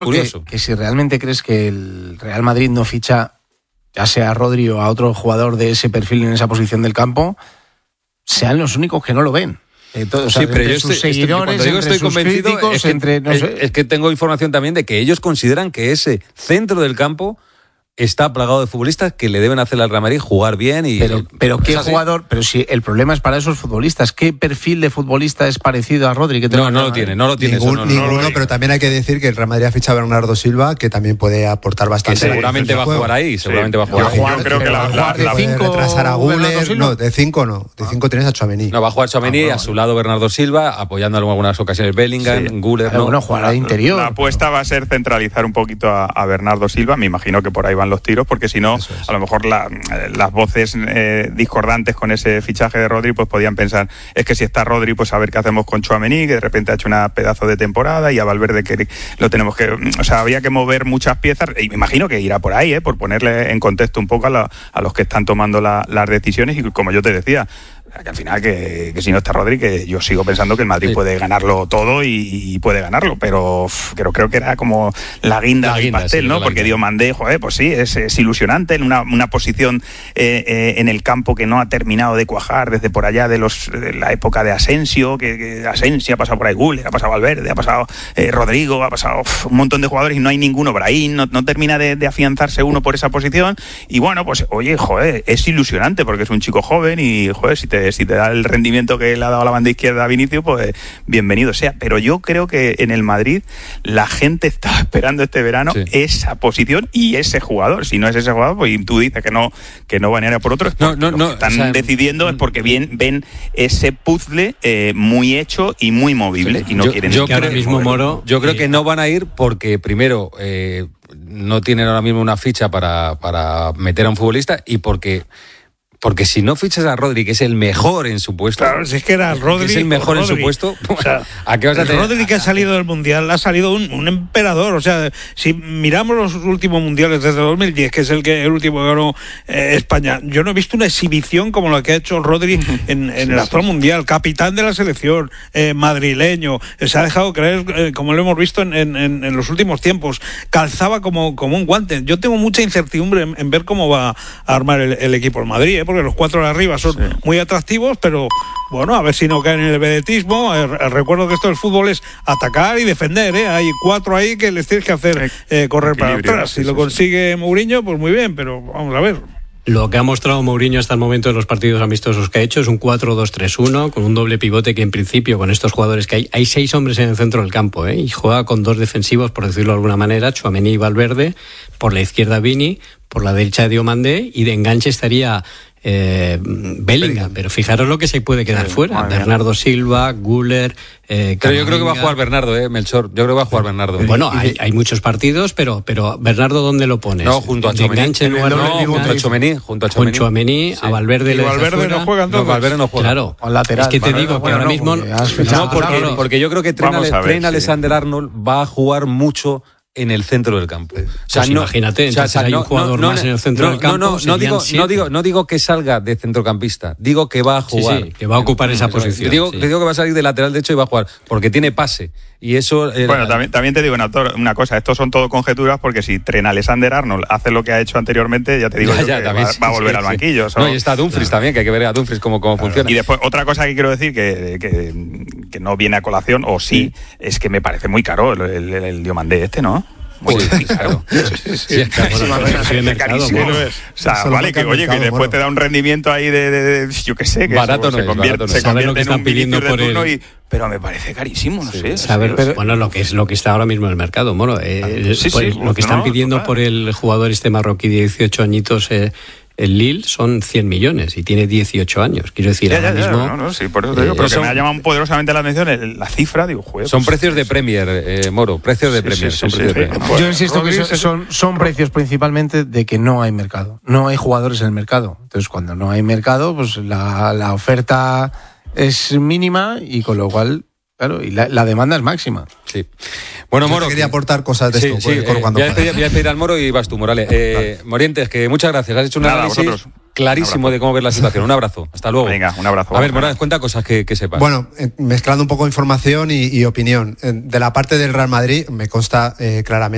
curioso. Que si realmente crees que el Real Madrid no ficha, ya sea a Rodri o a otro jugador de ese perfil en esa posición del campo, sean los únicos que no lo ven. Entonces, sí, pero yo estoy convencido, críticos, es que tengo información también de que ellos consideran que ese centro del campo está plagado de futbolistas que le deben hacer al Real Madrid jugar bien y... Pero qué jugador... Pero si el problema es para esos futbolistas, ¿qué perfil de futbolista es parecido a Rodri? No lo tiene. Ninguno, pero también hay que decir que el Real Madrid ha fichado a Bernardo Silva, que también puede aportar bastante. Que seguramente va a jugar ahí, seguramente va a jugar. Yo creo que la de 5 retrasar a Guller, no, de 5 no. De 5 tienes a Tchouaméni. No, va a jugar Tchouaméni, a su lado Bernardo Silva, apoyando en algunas ocasiones Bellingham, Guller. Bueno, jugará de interior. La apuesta va a ser centralizar un poquito a Bernardo Silva. Me imagino que por ahí van los tiros, porque si no, a lo mejor las voces discordantes con ese fichaje de Rodri pues podían pensar, es que si está Rodri, pues a ver qué hacemos con Tchouaméni, que de repente ha hecho una pedazo de temporada, y a Valverde que lo tenemos que... O sea, había que mover muchas piezas, y me imagino que irá por ahí, por ponerle en contexto un poco a los que están tomando las decisiones, y como yo te decía, que al final que si no está Rodri, que yo sigo pensando que el Madrid puede ganarlo todo y puede ganarlo, pero creo que era como la guinda del pastel, ¿no? Porque Diomandé, pues sí, es ilusionante en una posición en el campo que no ha terminado de cuajar desde por allá de la época de Asensio, que Asensio ha pasado por ahí, Guller, ha pasado Valverde, ha pasado Rodrigo, ha pasado un montón de jugadores y no hay ninguno por ahí, no termina de afianzarse uno por esa posición, y bueno, pues oye, es ilusionante porque es un chico joven y, si te da el rendimiento que le ha dado la banda izquierda a Vinicius, pues bienvenido sea. Pero yo creo que en el Madrid la gente está esperando este verano esa posición y ese jugador. Si no es ese jugador, pues tú dices que no van a ir a por otro. Están decidiendo es porque ven ese puzzle muy hecho y muy movible y no quieren... Yo creo que no van a ir porque primero no tienen ahora mismo una ficha para meter a un futbolista, y porque si no fichas a Rodri, que es el mejor en su puesto... Claro, si es que era Rodri... Que es el mejor en su puesto, o sea, ¿a qué vas a tener? Rodri, que ha salido del Mundial, ha salido un emperador. O sea, si miramos los últimos Mundiales desde 2010, que es el último que ganó España, yo no he visto una exhibición como la que ha hecho Rodri en el actual Mundial. Capitán de la selección, madrileño, se ha dejado creer, como lo hemos visto en los últimos tiempos. Calzaba como un guante. Yo tengo mucha incertidumbre en ver cómo va a armar el equipo el Madrid, porque los 4 de arriba son muy atractivos, pero bueno, a ver si no caen en el vedetismo. Recuerdo que esto del fútbol es atacar y defender, hay 4 ahí que les tienes que hacer correr para atrás. Si lo consigue Mourinho, pues muy bien, pero vamos a ver. Lo que ha mostrado Mourinho hasta el momento en los partidos amistosos que ha hecho es un 4-2-3-1 con un doble pivote que en principio con estos jugadores que hay 6 hombres en el centro del campo, y juega con 2 defensivos, por decirlo de alguna manera, Tchouaméni y Valverde, por la izquierda Vini, por la derecha Diomandé, y de enganche estaría Bellingham, pero fijaros lo que se puede quedar fuera. Bernardo Silva, Guller, pero yo creo que va a jugar Bernardo, Melchor. Yo creo que va a jugar Bernardo. Bueno, hay muchos partidos, pero Bernardo, ¿dónde lo pones? No, junto a Tchouaméni. Junto a Tchouaméni, a Valverde le Valverde no juega, entonces. No, Valverde no juega. Claro. Lateral, es que te digo que ahora mismo porque yo creo que Trent Alexander-Arnold va a jugar mucho en el centro del campo. O sea, imagínate, entonces hay un jugador más en el centro del campo. No digo que salga de centrocampista, digo que va a jugar. Sí, que va a ocupar esa posición. Te digo que va a salir de lateral derecho y va a jugar, porque tiene pase. Y eso... Bueno, también te digo una cosa, estos son todo conjeturas, porque si Trent Alexander-Arnold hace lo que ha hecho anteriormente, ya te digo que va a volver al banquillo. No, y está Dumfries también, que hay que ver a Dumfries cómo funciona. Y después, otra cosa que quiero decir, que no viene a colación, o sí, es que me parece muy caro el Diomandé ¿no? Sí, claro. Sí, es carísimo. O sea, vale, que oye, que después te da un rendimiento ahí de yo qué sé, que barato se convierte lo que en un pidiendo Vinicius de turno, pero me parece carísimo, no sé. Bueno, lo que está ahora mismo en el mercado, Moro. Lo que están pidiendo por el jugador marroquí de 18 añitos, el Lille, son 100 millones y tiene 18 años. Quiero decir, ahora mismo... Sí, por eso te digo, pero que me ha llamado poderosamente la atención la cifra, digo, joder. Son precios de Premier, Moro, precios de Premier. Yo insisto que son precios principalmente de que no hay mercado. No hay jugadores en el mercado. Entonces, cuando no hay mercado, pues la oferta es mínima y con lo cual... Claro, y la demanda es máxima. Sí. Bueno, Moro... quería aportar cosas de esto. Voy a despedir al Moro y vas tú, Morales. Morientes, que muchas gracias. Has hecho un análisis clarísimo de cómo ver la situación. Un abrazo. Hasta luego. Venga, un abrazo. A ver, Morales, cuenta cosas que sepas. Bueno, mezclando un poco información y opinión. De la parte del Real Madrid, me consta claramente